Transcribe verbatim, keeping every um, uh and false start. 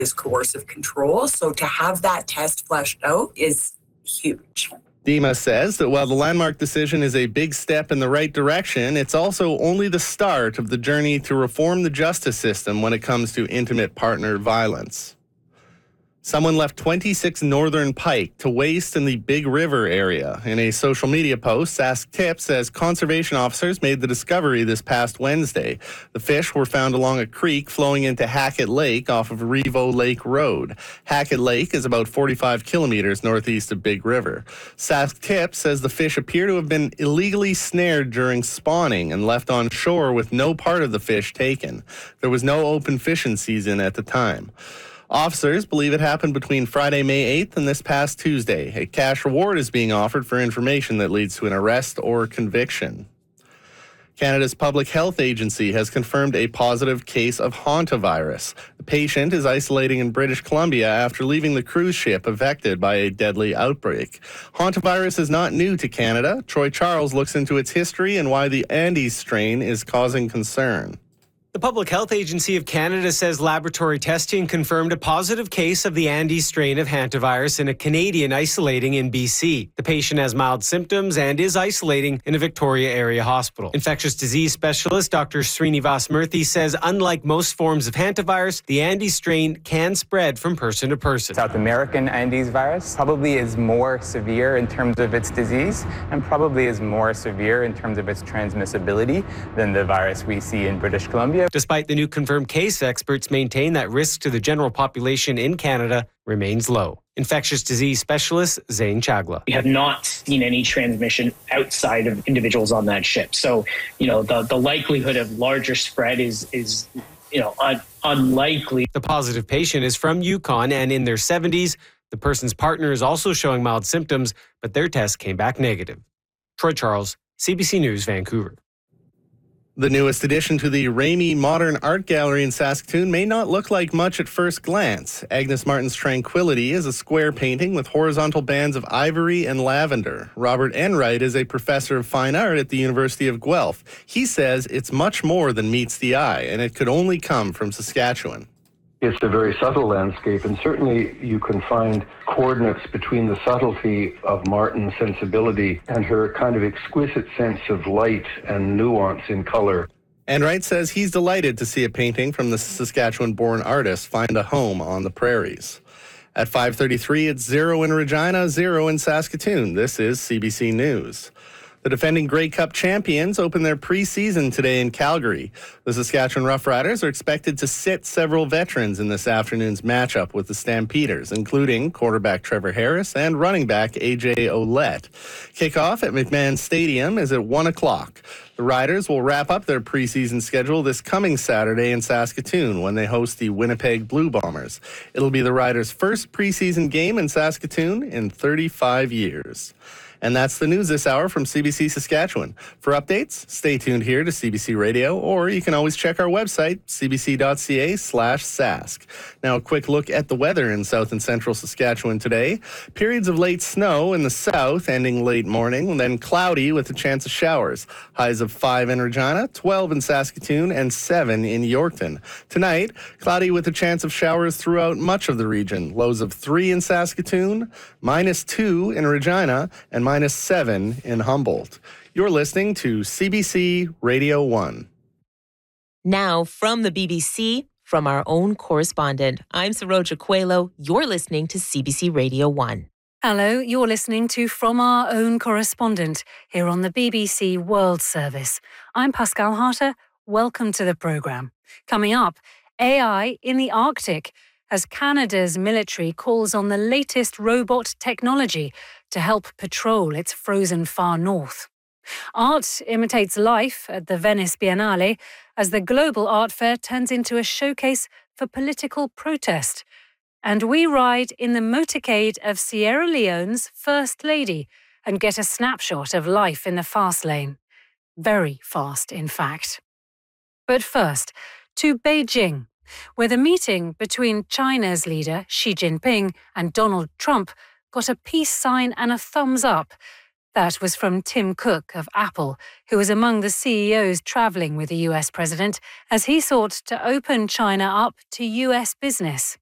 is coercive control. So to have that test fleshed out is huge. Dima says that while the landmark decision is a big step in the right direction, it's also only the start of the journey to reform the justice system when it comes to intimate partner violence. Someone left twenty-six northern pike to waste in the Big River area. In a social media post, Sask Tips says conservation officers made the discovery this past Wednesday. The fish were found along a creek flowing into Hackett Lake off of Revo Lake Road. Hackett Lake is about forty-five kilometers northeast of Big River. Sask Tips says the fish appear to have been illegally snared during spawning and left on shore with no part of the fish taken. There was no open fishing season at the time. Officers believe it happened between Friday, May eighth and this past Tuesday. A cash reward is being offered for information that leads to an arrest or conviction. Canada's Public Health Agency has confirmed a positive case of hantavirus. The patient is isolating in British Columbia after leaving the cruise ship affected by a deadly outbreak. Hantavirus is not new to Canada. Troy Charles looks into its history and why the Andes strain is causing concern. The Public Health Agency of Canada says laboratory testing confirmed a positive case of the Andes strain of hantavirus in a Canadian isolating in B C. The patient has mild symptoms and is isolating in a Victoria area hospital. Infectious disease specialist Doctor Srinivas Murthy says unlike most forms of hantavirus, the Andes strain can spread from person to person. South American Andes virus probably is more severe in terms of its disease and probably is more severe in terms of its transmissibility than the virus we see in British Columbia. Despite the new confirmed case, experts maintain that risk to the general population in Canada remains low. Infectious disease specialist Zain Chagla. We have not seen any transmission outside of individuals on that ship. So, you know, the, the likelihood of larger spread is, is you know, un- unlikely. The positive patient is from Yukon and in their seventies. The person's partner is also showing mild symptoms, but their test came back negative. Troy Charles, C B C News, Vancouver. The newest addition to the Ramey Modern Art Gallery in Saskatoon may not look like much at first glance. Agnes Martin's Tranquility is a square painting with horizontal bands of ivory and lavender. Robert Enright is a professor of fine art at the University of Guelph. He says it's much more than meets the eye, and it could only come from Saskatchewan. It's a very subtle landscape, and certainly you can find coordinates between the subtlety of Martin's sensibility and her kind of exquisite sense of light and nuance in color. Enright says he's delighted to see a painting from the Saskatchewan-born artist find a home on the prairies. At five thirty-three, it's zero in Regina, zero in Saskatoon. This is C B C News. The defending Grey Cup champions open their preseason today in Calgary. The Saskatchewan Roughriders are expected to sit several veterans in this afternoon's matchup with the Stampeders, including quarterback Trevor Harris and running back A J Ouellette. Kickoff at McMahon Stadium is at one o'clock. The Riders will wrap up their preseason schedule this coming Saturday in Saskatoon when they host the Winnipeg Blue Bombers. It'll be the Riders' first preseason game in Saskatoon in thirty-five years. And that's the news this hour from C B C Saskatchewan. For updates, stay tuned here to C B C Radio, or you can always check our website, cbc.ca slash sask. Now, a quick look at the weather in south and central Saskatchewan today. Periods of late snow in the south, ending late morning, then cloudy with a chance of showers. Highs of five in Regina, twelve in Saskatoon, and seven in Yorkton. Tonight, cloudy with a chance of showers throughout much of the region. Lows of three in Saskatoon, minus two in Regina, and minus seven in Humboldt. You're listening to C B C Radio one. Now from the B B C, from our own correspondent, I'm Saroja Coelho. You're listening to C B C Radio one. Hello, you're listening to From Our Own Correspondent here on the B B C World Service. I'm Pascal Harter. Welcome to the programme. Coming up, A I in the Arctic, as Canada's military calls on the latest robot technology to help patrol its frozen far north. Art imitates life at the Venice Biennale as the global art fair turns into a showcase for political protest. And we ride in the motorcade of Sierra Leone's First Lady and get a snapshot of life in the fast lane. Very fast, in fact. But first, to Beijing, where the meeting between China's leader Xi Jinping and Donald Trump got a peace sign and a thumbs up. That was from Tim Cook of Apple, who was among the C E Os travelling with the U S president as he sought to open China up to U S business.